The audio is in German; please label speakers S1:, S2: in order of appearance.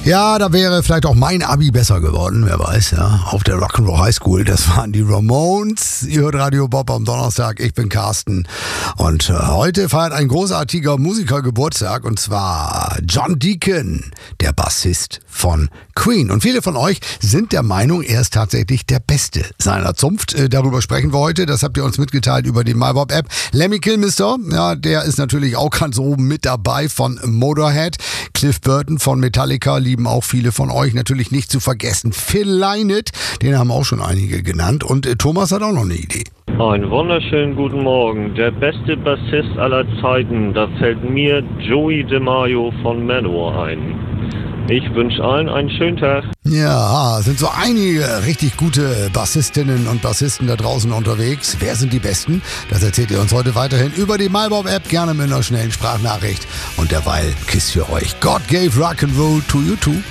S1: Ja, da wäre vielleicht auch mein Abi besser geworden, wer weiß, ja. Auf der Rock'n'Roll High School, das waren die Ramones. Ihr hört Radio Bob am Donnerstag, ich bin Carsten. Und heute feiert ein großartiger Musiker Geburtstag, und zwar John Deacon, der Bassist von Queen. Und viele von euch sind der Meinung, er ist tatsächlich der Beste seiner Zunft. Darüber sprechen wir heute, das habt ihr uns mitgeteilt über die MyBob-App. Lemmy Kilmister, ja, der ist natürlich auch ganz oben mit dabei von Motorhead. Cliff Burton von Metallica lieben auch viele von euch, natürlich nicht zu vergessen. Phil Lynott, den haben auch schon einige genannt, und Thomas hat auch noch eine Idee.
S2: Einen wunderschönen guten Morgen. Der beste Bassist aller Zeiten, da fällt mir Joey DeMaio von Manowar ein. Ich wünsche allen einen schönen Tag.
S1: Ja, sind so einige richtig gute Bassistinnen und Bassisten da draußen unterwegs. Wer sind die Besten? Das erzählt ihr uns heute weiterhin über die MyBob-App, gerne mit einer schnellen Sprachnachricht. Und derweil Kiss für euch. God gave rock and roll to you too.